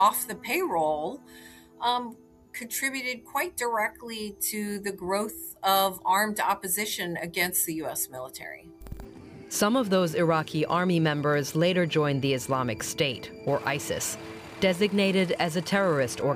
off the payroll contributed quite directly to the growth of armed opposition against the U.S. military. Some of those Iraqi army members later joined the Islamic State, or ISIS, designated as a terrorist organization.